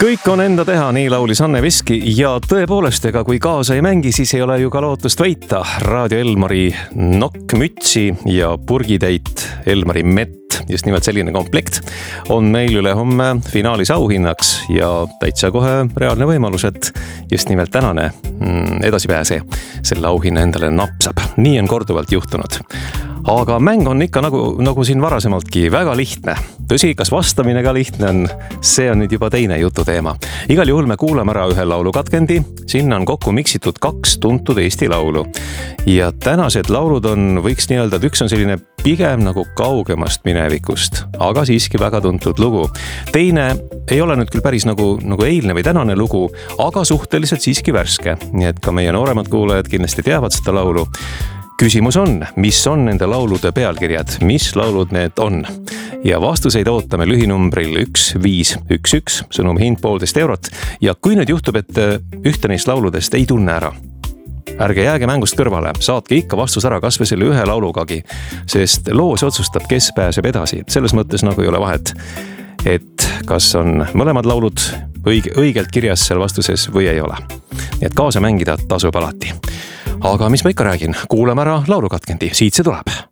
kõik on enda teha, nii laulis Anne Veski ja tõepoolest, ega kui kaasa ei mängi, siis ei ole ju ka lootust võita. Raadio Elmari nokkmütsi ja purgitäit Elmari mett, just nimelt selline komplekt on meil üle homme finaalis auhinnaks ja täitsa kohe reaalne võimalus, et just nimelt tänane edasipääse selle auhinna endale napsab. Nii on korduvalt juhtunud. Aga mäng on ikka nagu siin varasemaltki väga lihtne. Tõsi, kas vastamine ka lihtne on, see on nüüd juba teine jututeema. Igal juhul me kuulame ära ühe laulukatkendi, sinna on kokku miksitud 2 tuntud Eesti laulu. Ja tänased laulud võiks nii öelda, et üks on selline pigem nagu kaugemast minevikust, aga siiski väga tuntud lugu. Teine ei ole nüüd küll päris nagu eilne või tänane lugu, aga suhteliselt siiski värske. Nii et ka meie nooremad kuulajad kindlasti teavad seda laulu. Küsimus on, mis on nende laulude pealkirjad, mis laulud need on? Ja vastuseid ootame lühinumbril 1511, sõnum hind 1,5 eurot. Ja kui nüüd juhtub, et ühte neist lauludest ei tunne ära, ärge jääge mängust kõrvale, saatke ikka vastus ära kas või selle ühe laulugagi, sest loos otsustab, kes pääseb edasi. Selles mõttes nagu ei ole vahet, et kas on mõlemad laulud õigelt kirjas seal vastuses või ei ole. Nii et kaasa mängida tasub alati. Aga mis ma ikka räägin, kuulame ära laulukatkendi, siit see tuleb.